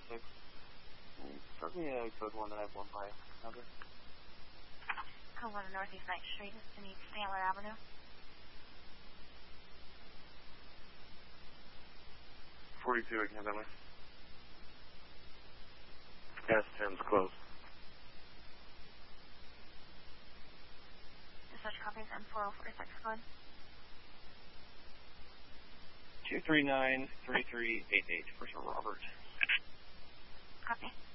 6. Start me code 1915. Number. Code 1 Northeast 9th Street, to meet Stanler Avenue. 42, I can't have that way. S10's closed. Dispatch copies M4046 code. 239-3388 for Sir Robert. Copy.